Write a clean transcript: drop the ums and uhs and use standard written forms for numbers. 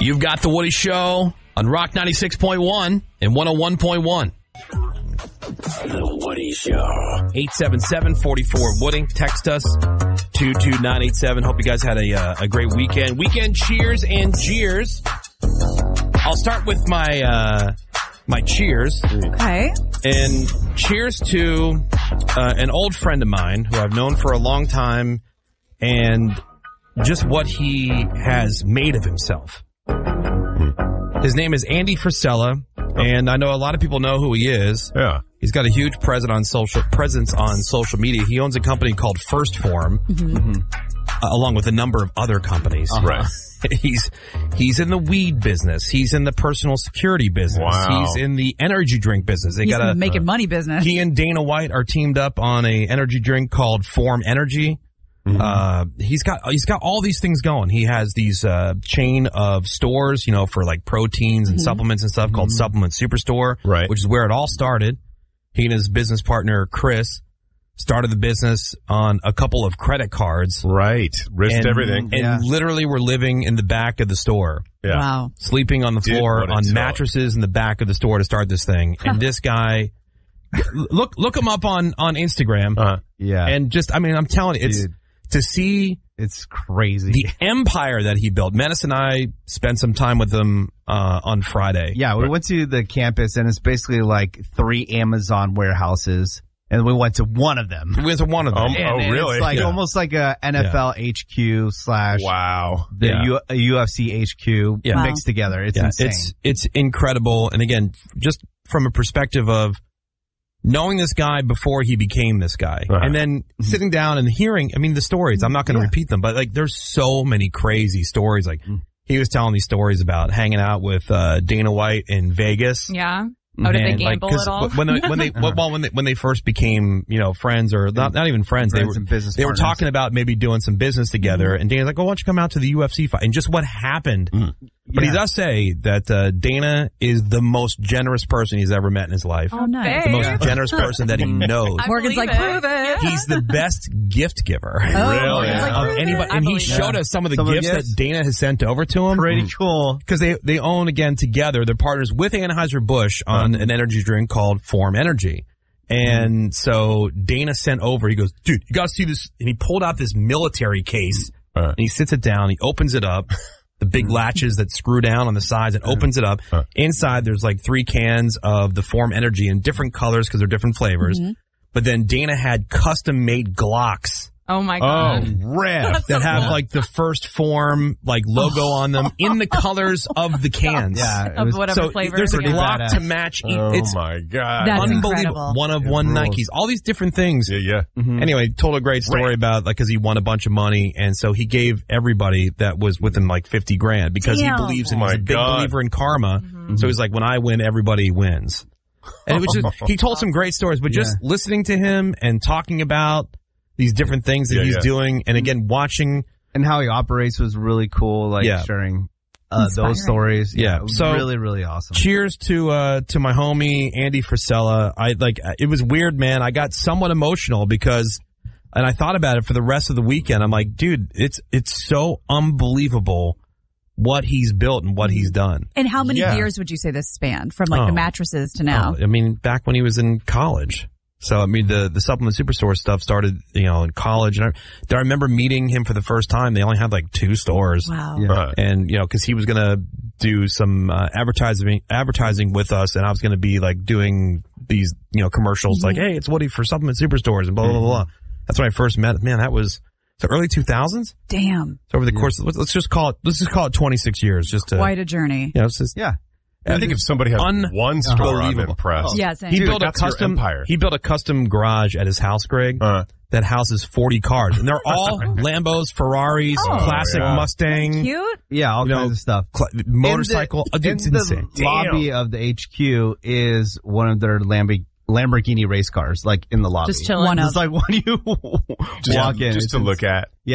You've got The Woody Show on Rock 96.1 and 101.1. The Woody Show. 877-44-WOODY. Text us 22987. Hope you guys had a great weekend. Weekend cheers and jeers. I'll start with my cheers. Okay. And cheers to an old friend of mine who I've known for a long time and just what he has made of himself. His name is Andy Frisella, and I know a lot of people know who he is. Yeah. He's got a huge presence on social media. He owns a company called First Form, along with a number of other companies. Right. He's in the weed business. He's in the personal security business. Wow. He's in the energy drink business. He's in the making money business. He and Dana White are teamed up on a energy drink called Form Energy. He's got all these things going. He has these chain of stores, for like proteins and supplements and stuff called Supplement Superstore, right? Which is where it all started. He and his business partner Chris started the business on a couple of credit cards, right? Risked everything, and literally were living in the back of the store. Yeah. Wow, sleeping on the floor on mattresses in the back of the store to start this thing. And this guy, look him up on Instagram. Yeah, and just I'm telling you, it's. To see it's crazy. The empire that he built. Menace and I spent some time with him on Friday. Yeah, we went to the campus, and it's basically like 3 Amazon warehouses, and we went to one of them. We went to one of them. And really? It's like almost like a NFL HQ / wow, the UFC HQ mixed together. It's insane. It's incredible. And again, just from a perspective of knowing this guy before he became this guy, and then sitting down and hearing, the stories, I'm not going to repeat them, but like there's so many crazy stories. Like he was telling these stories about hanging out with Dana White in Vegas. Yeah. Oh, did they gamble at all? When they first became, friends or not even friends, they were talking about maybe doing some business together. And Dana's like, "Oh, why don't you come out to the UFC fight?" And just what happened. But he does say that Dana is the most generous person he's ever met in his life. Oh, nice. The most generous person that he knows. Morgan's like, prove it. He's the best gift giver. Really? Of anybody. And he showed us some of the gifts that Dana has sent over to him. Pretty cool. Because they own, again, together, they're partners with Anheuser-Busch on an energy drink called Form Energy. And so Dana sent over, he goes, "Dude, you got to see this." And he pulled out this military case, and he sits it down, he opens it up. The big latches that screw down on the sides and opens it up. Inside, there's like 3 cans of the Form Energy in different colors because they're different flavors. But then Dana had custom-made Glocks. Oh, my God. Oh, rad. That have like the First Form logo on them in the colors of the cans. Yeah. Of whatever flavor. There's a Glock to match. Oh, my God. That's unbelievable. Incredible. One of one Nikes. All these different things. Yeah. Anyway, told a great story about because he won a bunch of money, and so he gave everybody that was with him like $50,000 because he believes he's a big believer in karma. So he's like, when I win, everybody wins. And it was just, he told some great stories, but just listening to him and talking about these different things that he's doing, and again, watching. And how he operates was really cool, sharing those stories. Yeah. It was So, really, really awesome. Cheers to my homie, Andy Frisella. It was weird, man. I got somewhat emotional because, and I thought about it for the rest of the weekend. I'm like, dude, it's so unbelievable what he's built and what he's done. And how many years would you say this spanned from the mattresses to now? Back when he was in college. So, the Supplement Superstore stuff started, in college. And I remember meeting him for the first time. They only had 2 stores. Wow. Yeah. And, because he was going to do some advertising with us, and I was going to be doing these, commercials like, "Hey, it's Woody for Supplement Superstores," and blah, blah, blah, blah. That's when I first met him. Man, that was the early 2000s. Damn. So over the course, let's just call it 26 years. Just to, quite a journey. It's just, I think if somebody has one store, I'm impressed. Yeah, same. He built a custom garage at his house, Greg, that houses 40 cars, and they're all Lambos, Ferraris, classic Mustang. Cute. Yeah, all kinds of stuff. Motorcycle. It's insane. The lobby of the HQ is one of their Lamborghini race cars, in the lobby. Just chilling. It's like, when you walk in, just to look at. Yeah.